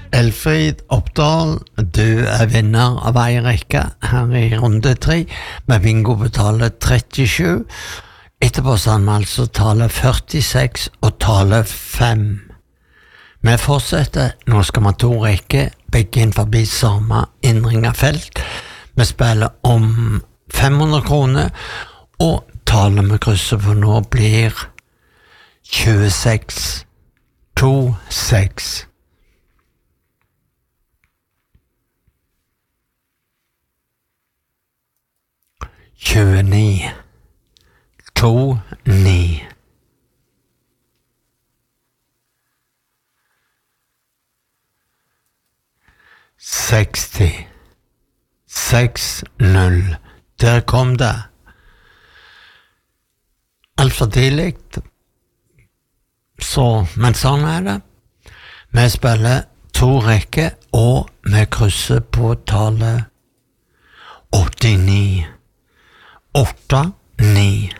Elfrid Oppdal, du vinner av ei rekke her i runde 3, med bingo på tallet 37. Etterpå skal vi altså tale 46 og tale 5. Vi fortsetter, nå skal vi 2 rekker, begge inn forbi samme innringerfelt. Vi spiller om 500 kroner, og tallet vi krysser på nå blir 26, 26. 29, 29. 60, 60. Der kom det. Alt for tidlig. Så, men sånn det. Vi spiller 2 rekker, og vi krysser på tallet 89. 8, 9.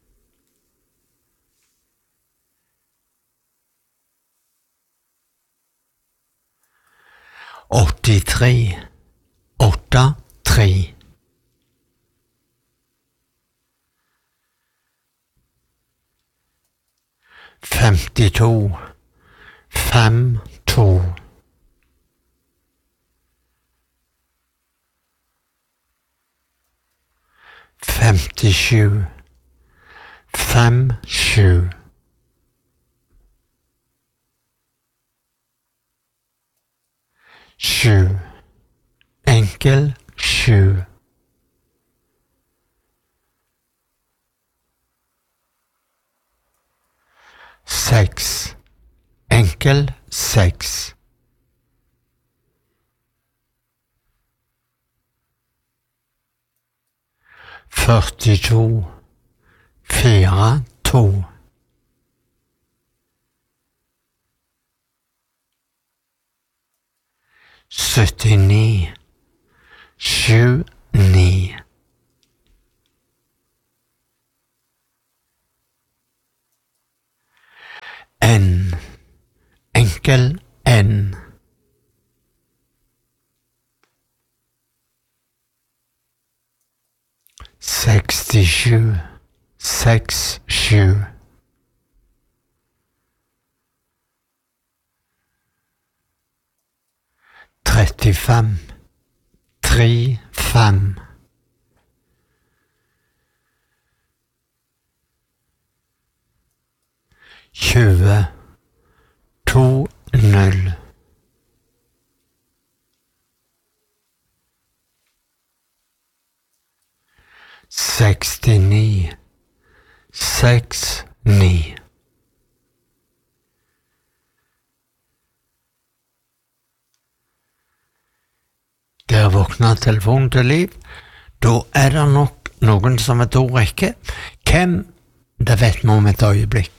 83, 8, 3. 52, 5, 2. 57, 5, 7. 7, enkel 7. 6, enkel 6. 42, 4, 2. 79, 7, 9. 1, enkel N. 67, 6, 7. 35, 3, 5. 20, 2, 0. 69, 6, 9. Der våkner telefonen til liv. Da det nok noen som 2 rekker. Hvem? Det vet vi om et øyeblikk.